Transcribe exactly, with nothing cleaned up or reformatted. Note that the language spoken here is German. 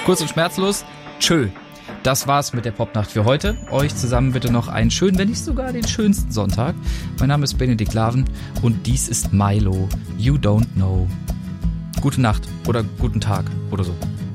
Kurz und schmerzlos, tschö. Das war's mit der Popnacht für heute. Euch zusammen bitte noch einen schönen, wenn nicht sogar den schönsten Sonntag. Mein Name ist Benedikt Laven und dies ist Milo. You don't know. Gute Nacht oder guten Tag oder so.